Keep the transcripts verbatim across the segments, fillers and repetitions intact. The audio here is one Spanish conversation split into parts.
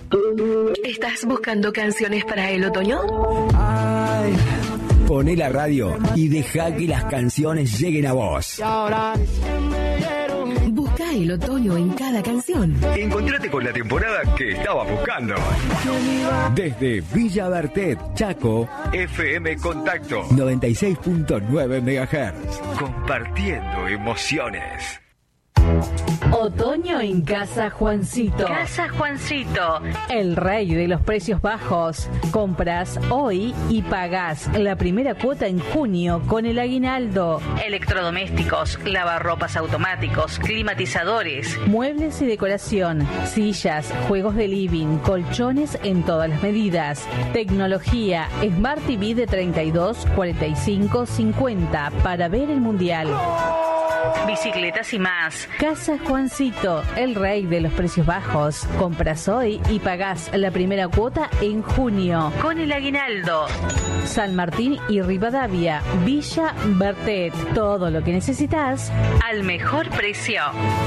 ¿Estás buscando canciones para el otoño? Ay, poné la radio y deja que las canciones lleguen a vos. Busca el otoño en cada canción. Encontrate con la temporada que estabas buscando. Desde Villa Bertet, Chaco, F M Contacto noventa y seis punto nueve megahertz. Compartiendo emociones. Otoño en Casa Juancito. Casa Juancito. El rey de los precios bajos. Compras hoy y pagás la primera cuota en junio con el aguinaldo. Electrodomésticos, lavarropas automáticos, climatizadores, muebles y decoración, sillas, juegos de living, colchones en todas las medidas. Tecnología, Smart T V de treinta y dos, cuarenta y cinco, cincuenta para ver el mundial. Bicicletas y más. Casa Juancito, el rey de los precios bajos. Compras hoy y pagás la primera cuota en junio con el aguinaldo. San Martín y Rivadavia, Villa Bertet. Todo lo que necesitas al mejor precio.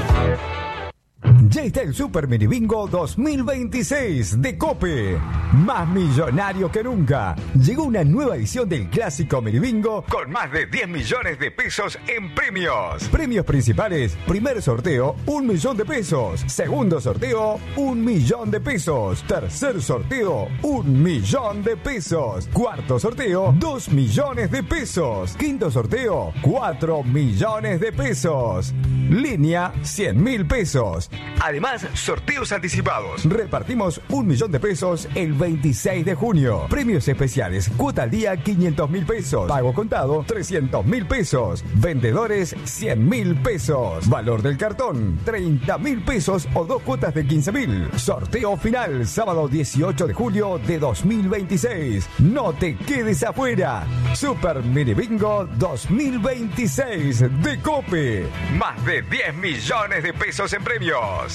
Ya está el Super Mini Bingo dos mil veintiséis de Cope. Más millonario que nunca. Llegó una nueva edición del clásico Mini Bingo con más de diez millones de pesos en premios. Premios principales: primer sorteo, un millón de pesos. Segundo sorteo, un millón de pesos. Tercer sorteo, un millón de pesos. Cuarto sorteo, dos millones de pesos. Quinto sorteo, cuatro millones de pesos. Línea, cien mil pesos. Además, sorteos anticipados. Repartimos un millón de pesos el veintiséis de junio. Premios especiales. Cuota al día, quinientos mil pesos. Pago contado, trescientos mil pesos. Vendedores, cien mil pesos. Valor del cartón, treinta mil pesos o dos cuotas de quince mil. Sorteo final, sábado dieciocho de julio de dos mil veintiséis. No te quedes afuera. Super Mini Bingo dos mil veintiséis de Cope. Más de diez millones de pesos en premios.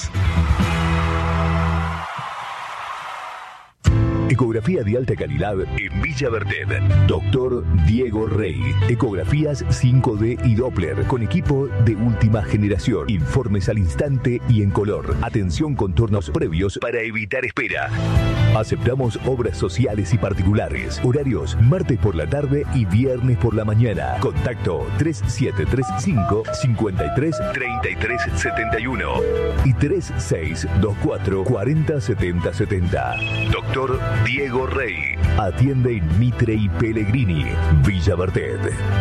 Ecografía de alta calidad en Villa Bertet. Doctor Diego Rey. Ecografías cinco D y Doppler con equipo de última generación. Informes al instante y en color. Atención con turnos previos para evitar espera. Aceptamos obras sociales y particulares. Horarios martes por la tarde y viernes por la mañana. Contacto tres siete tres cinco, cinco tres, tres tres siete uno y tres seis dos cuatro, cuatro cero siete cero siete cero. Doctor Diego Rey. Atiende en Mitre y Pellegrini, Villa Bertet.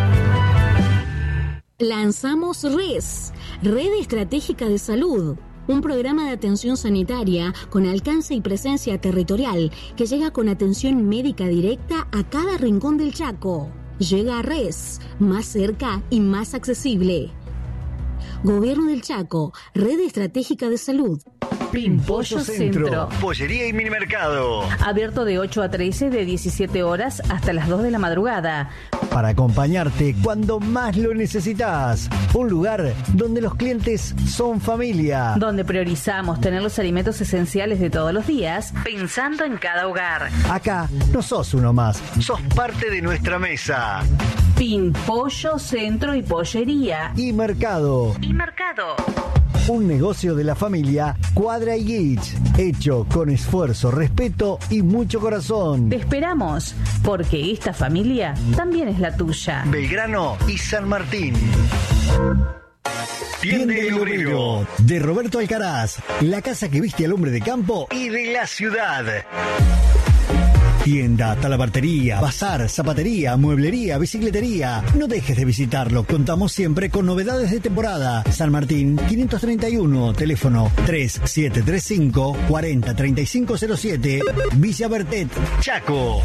Lanzamos R E S, Red Estratégica de Salud. Un programa de atención sanitaria con alcance y presencia territorial que llega con atención médica directa a cada rincón del Chaco. Llega a R E S, más cerca y más accesible. Gobierno del Chaco, Red Estratégica de Salud. Pimpollo Centro. Pollería y minimercado. Abierto de ocho a trece, de diecisiete horas hasta las dos de la madrugada. Para acompañarte cuando más lo necesitas. Un lugar donde los clientes son familia. Donde priorizamos tener los alimentos esenciales de todos los días, pensando en cada hogar. Acá no sos uno más. Sos parte de nuestra mesa. Pimpollo Centro y Pollería. Y Mercado. Y Mercado. Un negocio de la familia Cuadra y Guich, hecho con esfuerzo, respeto y mucho corazón. Te esperamos, porque esta familia también es la tuya. Belgrano y San Martín. Tiende el Obrero, de Roberto Alcaraz, la casa que viste al hombre de campo y de la ciudad. Tienda, talabartería, bazar, zapatería, mueblería, bicicletería. No dejes de visitarlo. Contamos siempre con novedades de temporada. San Martín, quinientos treinta y uno, teléfono tres siete tres cinco, cuatro cero tres cinco cero siete, Villa Bertet, Chaco.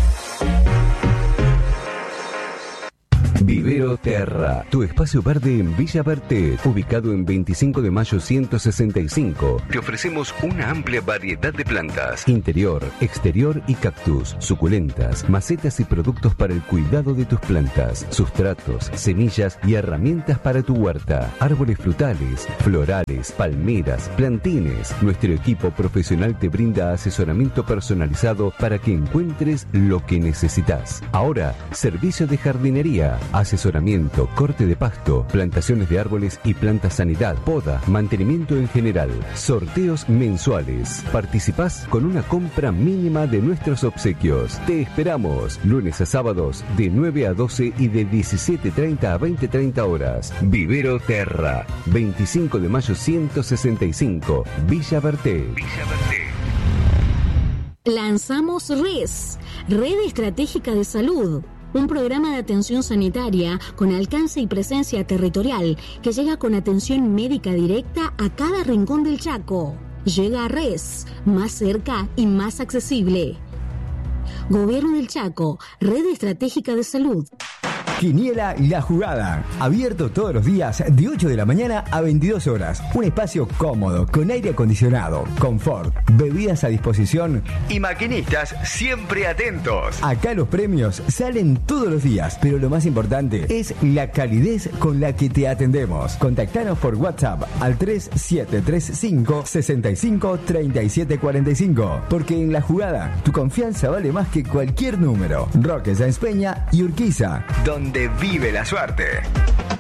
Vivero Terra, tu espacio verde en Villa Bertet, ubicado en veinticinco de mayo ciento sesenta y cinco. Te ofrecemos una amplia variedad de plantas, interior, exterior y cactus, suculentas, macetas y productos para el cuidado de tus plantas, sustratos, semillas y herramientas para tu huerta, árboles frutales, florales, palmeras, plantines. Nuestro equipo profesional te brinda asesoramiento personalizado para que encuentres lo que necesitas. Ahora, servicio de jardinería. asesoramiento, corte de pasto, plantaciones de árboles y plantas sanidad, poda, mantenimiento en general, sorteos mensuales. Participás con una compra mínima de nuestros obsequios. Te esperamos lunes a sábados de nueve a doce y de diecisiete treinta a veinte treinta horas. Vivero Terra, veinticinco de mayo ciento sesenta y cinco, Villa Berté. Villa Berté. Lanzamos R E S, Red Estratégica de Salud, un programa de atención sanitaria con alcance y presencia territorial que llega con atención médica directa a cada rincón del Chaco. Llega a R E S, más cerca y más accesible. Gobierno del Chaco, Red Estratégica de Salud. Quiniela La Jugada, abierto todos los días de ocho de la mañana a veintidós horas. Un espacio cómodo, con aire acondicionado, confort, bebidas a disposición y maquinistas siempre atentos. Acá los premios salen todos los días, pero lo más importante es la calidez con la que te atendemos. Contactanos por WhatsApp al tres siete tres cinco, seis cinco, tres siete cuatro cinco, porque en La Jugada tu confianza vale más que cualquier número. Roque Sáenz Peña y Urquiza, donde vive la suerte.